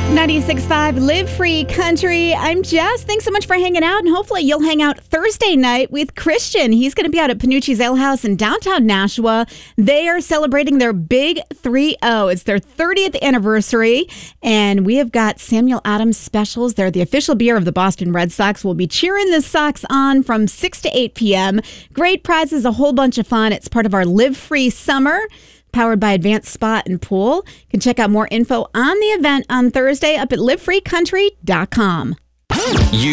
96.5 Live Free Country. I'm Jess. Thanks so much for hanging out, and hopefully you'll hang out Thursday night with Christian. He's going to be out at Panucci's Ale House in downtown Nashua. They are celebrating their Big 3-0. It's their 30th anniversary, and we have got Samuel Adams specials. They're the official beer of the Boston Red Sox. We'll be cheering the Sox on from 6 to 8 p.m. Great prizes, a whole bunch of fun. It's part of our Live Free Summer, powered by Advanced Spa and Pool. You can check out more info on the event on Thursday up at livefreecountry.com.